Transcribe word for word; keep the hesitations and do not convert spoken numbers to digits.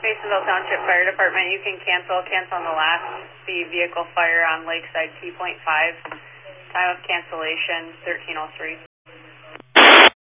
Masonville Township Fire Department, you can cancel, cancel on the last C vehicle fire on Lakeside T point five. Time of cancellation, thirteen oh three.